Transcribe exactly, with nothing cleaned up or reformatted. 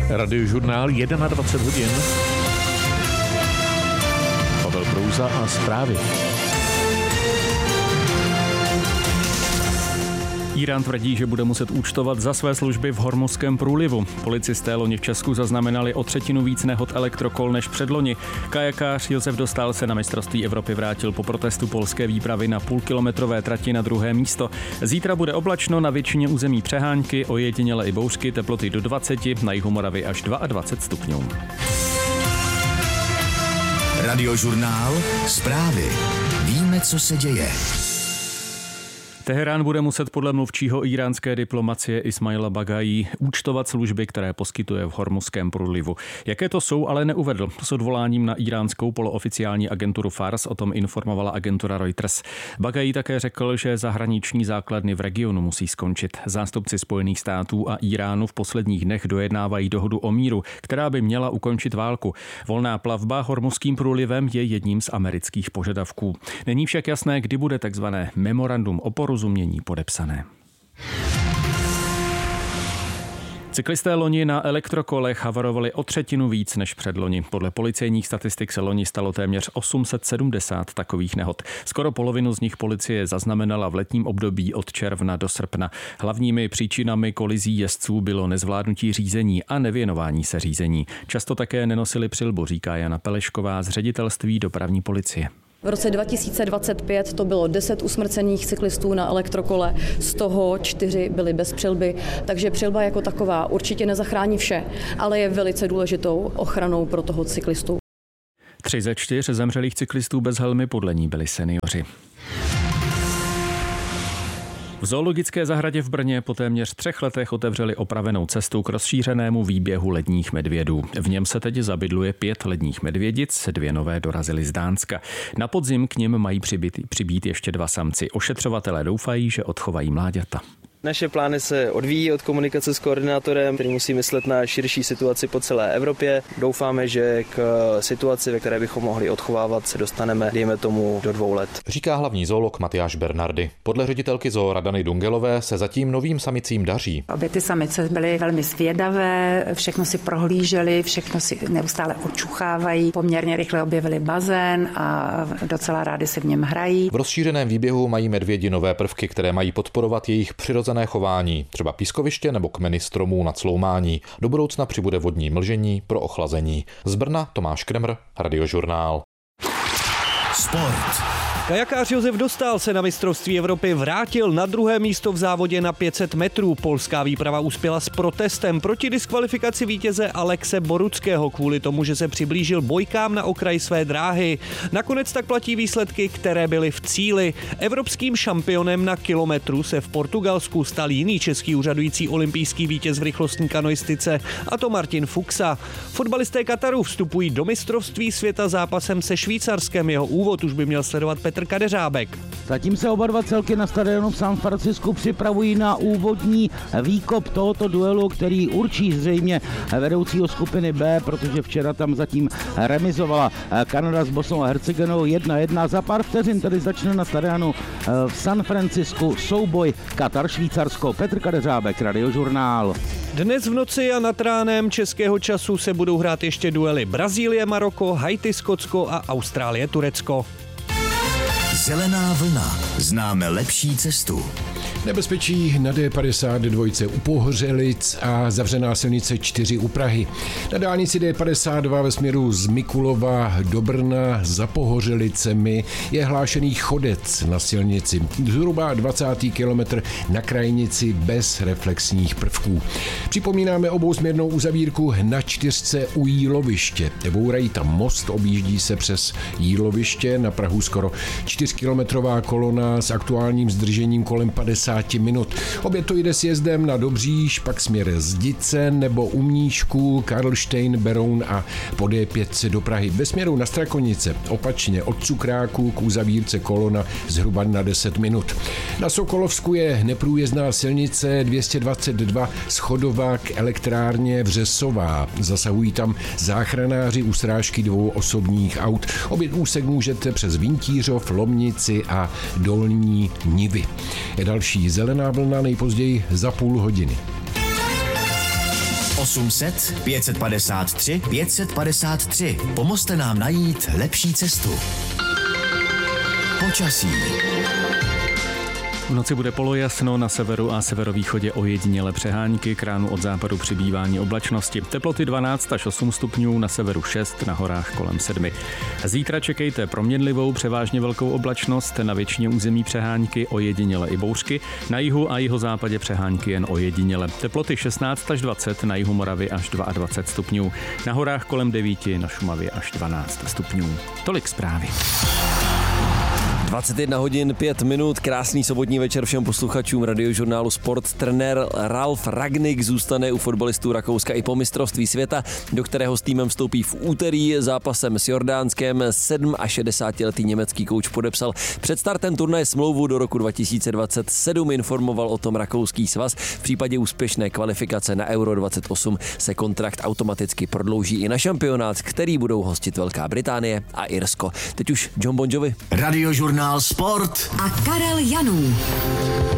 Radiožurnál dvacet jedna hodin. Pavel Prouza a zprávy. Írán tvrdí, že bude muset účtovat za své služby v Hormuzském průlivu. Policisté loni v Česku zaznamenali o třetinu víc nehod elektrokol než předloni. Kajakář Josef Dostál se na mistrovství Evropy vrátil po protestu polské výpravy na půlkilometrové trati na druhé místo. Zítra bude oblačno, na většině území přehánky, ojediněle i bouřky, teploty do dvaceti, na jihu Moravy až dvacet dva stupňů. Radiožurnál, zprávy. Víme, co se děje. Teherán bude muset podle mluvčího íránské diplomacie Ismaila Bagají účtovat služby, které poskytuje v Hormuzském průlivu. Jaké to jsou, ale neuvedl. S odvoláním na iránskou polooficiální agenturu Fars o tom informovala agentura Reuters. Bagají také řekl, že zahraniční základny v regionu musí skončit. Zástupci Spojených států a Iránu v posledních dnech dojednávají dohodu o míru, která by měla ukončit válku. Volná plavba Hormuzským průlivem je jedním z amerických požadavků. Není však jasné, kdy bude takzvané memorandum o porozumění podepsané. Cyklisté loni na elektrokolech havarovali o třetinu víc než předloni. Podle policejních statistik se loni stalo téměř osm set sedmdesát takových nehod. Skoro polovinu z nich policie zaznamenala v letním období od června do srpna. Hlavními příčinami kolizí jezdců bylo nezvládnutí řízení a nevěnování se řízení. Často také nenosili přilbu, říká Jana Pelešková z ředitelství dopravní policie. V roce dva tisíce dvacet pět to bylo deset usmrcených cyklistů na elektrokole, z toho čtyři byly bez přilby, takže přilba jako taková určitě nezachrání vše, ale je velice důležitou ochranou pro toho cyklistu. Tři ze čtyř zemřelých cyklistů bez helmy podle ní byli seniori. V zoologické zahradě v Brně po téměř třech letech otevřeli opravenou cestu k rozšířenému výběhu ledních medvědů. V něm se teď zabydluje pět ledních medvědic, dvě nové dorazily z Dánska. Na podzim k nim mají přibýt, přibýt ještě dva samci. Ošetřovatelé doufají, že odchovají mláďata. Naše plány se odvíjí od komunikace s koordinátorem, který musí myslet na širší situaci po celé Evropě. Doufáme, že k situaci, ve které bychom mohli odchovávat, se dostaneme, dejme tomu, do dvou let. Říká hlavní zoolog Matyáš Bernardy. Podle ředitelky zoo Radany Dungelové se zatím novým samicím daří. Obě ty samice byly velmi zvědavé, všechno si prohlíželi, všechno si neustále očuchávají, poměrně rychle objevili bazén a docela rádi si v něm hrají. V rozšířeném výběhu mají medvědi nové prvky, které mají podporovat jejich přirozené chování, třeba pískoviště nebo kmeny stromů na cloumání. Do budoucna přibude vodní mlžení pro ochlazení. Z Brna Tomáš Kremr, Radiožurnál. Sport. Kajakář Josef Dostál se na mistrovství Evropy vrátil na druhé místo v závodě na pět set metrů. Polská výprava uspěla s protestem proti diskvalifikaci vítěze Alexe Boruckého kvůli tomu, že se přiblížil bojkám na okraji své dráhy. Nakonec tak platí výsledky, které byly v cíli. Evropským šampionem na kilometru se v Portugalsku stal jiný český úřadující olympijský vítěz v rychlostní kanoistice, a to Martin Fuxa. Fotbalisté Kataru vstupují do mistrovství světa zápasem se Švýcarskem. Jeho úvod už by měl sledovat Petr Kadeřábek. Zatím se oba dva celky na stadionu v San Francisku připravují na úvodní výkop tohoto duelu, který určí zřejmě vedoucího skupiny B, protože včera tam zatím remizovala Kanada s Bosnou a Hercegovinou jedna jedna. Za pár vteřin tady začne na stadionu v San Francisku souboj Katar-Švýcarsko. Petr Kadeřábek, Radiožurnál. Dnes v noci a nad ránem českého času se budou hrát ještě duely Brazílie, Maroko, Haiti, Skotsko a Austrálie, Turecko. Zelená vlna. Známe lepší cestu. Nebezpečí na D padesát dva u Pohořelic a zavřená silnice čtyři u Prahy. Na dálnici D padesát dva ve směru z Mikulova do Brna za Pohořelicemi je hlášený chodec na silnici. Zhruba dvacátý kilometr na krajnici bez reflexních prvků. Připomínáme obousměrnou uzavírku na čtyřce u Jíloviště. Bourají tam most, objíždí se přes Jíloviště, na Prahu skoro čtyřkilometrová kolona s aktuálním zdržením kolem padesát minut. Opět to jde sjezdem na Dobříž, pak směr Zdice nebo u Mníšku, Karlštejn, Beroun a po D pět do Prahy. Ve směru na Strakonice opačně od Cukráku k uzavírce kolona zhruba na deset minut. Na Sokolovsku je neprůjezdná silnice dvě stě dvacet dva Schodová k elektrárně Vřesová. Zasahují tam záchranáři u srážky dvou osobních aut. Obě úsek můžete přes Vintířov, Lomnici a Dolní Nivy. Je další zelená vlna nejpozději za půl hodiny. osm set pět padesát tři pět padesát tři. Pomozte nám najít lepší cestu. Počasí. V noci bude polojasno, na severu a severovýchodě ojediněle přehánky, k ránu od západu přibývání oblačnosti. Teploty dvanáct až osm stupňů, na severu šest, na horách kolem sedmi. Zítra čekejte proměnlivou, převážně velkou oblačnost, na většině území přehánky, ojediněle i bouřky, na jihu a jihozápadě přehánky jen ojediněle. Teploty šestnáct až dvacet, na jihu Moravy až dvacet dva stupňů, na horách kolem devět, na Šumavě až dvanáct stupňů. Tolik zprávy. dvacet jedna hodin pět minut, krásný sobotní večer všem posluchačům radiožurnálu Sport. Trenér Ralf Rangnick zůstane u fotbalistů Rakouska i po mistrovství světa, do kterého s týmem vstoupí v úterý zápasem s Jordánskem. šedesátisedmiletý německý kouč podepsal před startem turnaje smlouvu do roku dva tisíce dvacet sedm, informoval o tom rakouský svaz. V případě úspěšné kvalifikace na Euro dvacet osm se kontrakt automaticky prodlouží i na šampionát, který budou hostit Velká Británie a Irsko. Teď už John Bon Jovi. Radiožurnál Sport a Karel Janů.